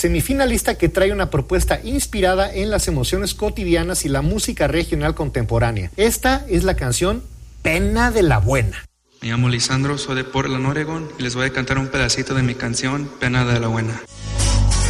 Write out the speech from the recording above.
semifinalista que trae una propuesta inspirada en las emociones cotidianas y la música regional contemporánea. Esta es la canción Pena de la Buena. Me llamo Lisandro, soy de Portland, Oregon, y les voy a cantar un pedacito de mi canción Pena de la Buena.